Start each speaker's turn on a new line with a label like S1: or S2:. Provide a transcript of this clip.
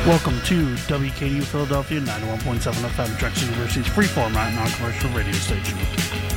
S1: Welcome to WKDU Philadelphia 91.7 FM, Drexel University's free format non-commercial radio station.